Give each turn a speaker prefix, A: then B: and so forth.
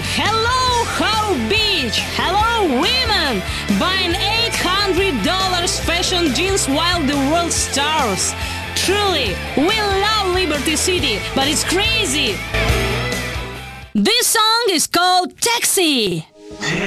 A: Hello, How Beach! Hello, women! Buying $800 fashion jeans while the world starves. Truly, we love Liberty City, but it's crazy! This song is called Taxi!